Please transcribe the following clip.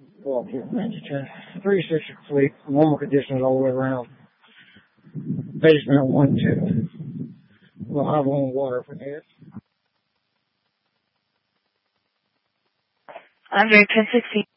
Well, here, 360 complete, normal conditions all the way around. Basement 1-2. We'll have on water from here. Andre 1060.